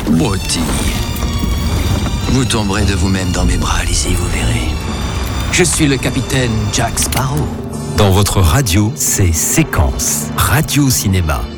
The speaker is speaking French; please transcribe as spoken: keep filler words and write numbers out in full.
Broutille. Vous tomberez de vous-même dans mes bras, Lizzie, vous verrez. Je suis le capitaine Jack Sparrow. Dans votre radio, c'est Séquence, Radio Cinéma.